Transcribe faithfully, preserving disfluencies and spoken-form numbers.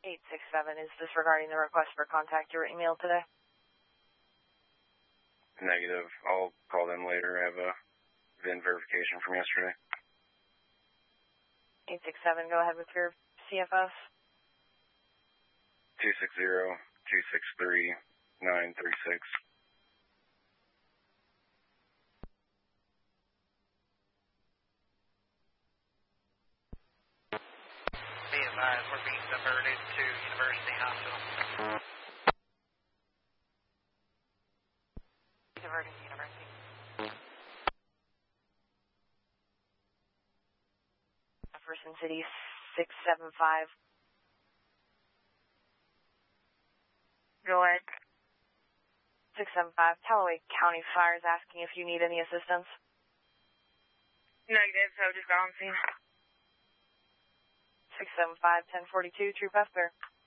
eight six seven, is this regarding the request for contact you were emailed today? Negative. I'll call them later. I have a V I N verification from yesterday. eight six seven, go ahead with your C F S. two six zero, two six three, nine three six. Be advised, we're being diverted to University Hospital. Diverted to University. Jefferson City, six seven five. Go ahead. six seven five, Callaway County Fire is asking if you need any assistance. Negative, so just got on scene. six seven five, ten forty-two, Troop F there.